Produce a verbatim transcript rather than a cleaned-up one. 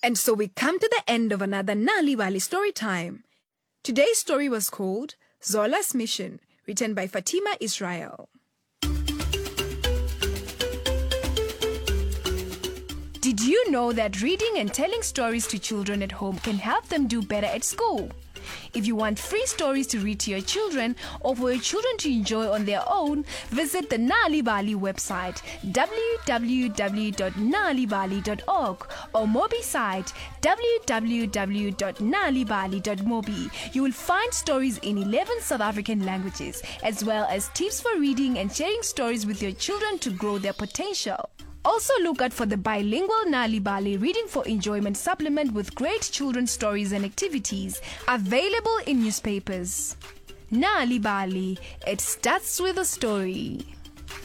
And so we come to the end of another Nali Bali story time. Today's story was called Zola's Mission, written by Fatima Israel. Did you know that reading and telling stories to children at home can help them do better at school? If you want free stories to read to your children or for your children to enjoy on their own, visit the Nali Bali website w w w dot nali bali dot org or Mobi site w w w dot nali bali dot mobi. You will find stories in eleven South African languages, as well as tips for reading and sharing stories with your children to grow their potential. Also look out for the bilingual Nali Bali Reading for Enjoyment supplement with great children's stories and activities, available in newspapers. Nali Bali, it starts with a story.